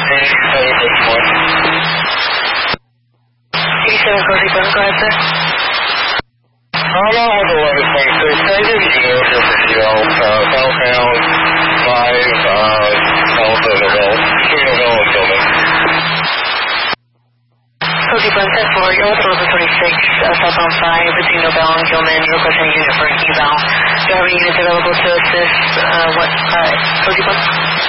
87 Cozy Bun, go ahead, sir. I'm on the 1126. I didn't know here for Geo. Southbound 5, south of Novell. Between Novell and Gilman. Cozy Bun, 10-4, you're with 1126, southbound 5, between Novell and Gilman. You're requesting a unit for an eval. Do you have any units available to assist? Cozy Bun?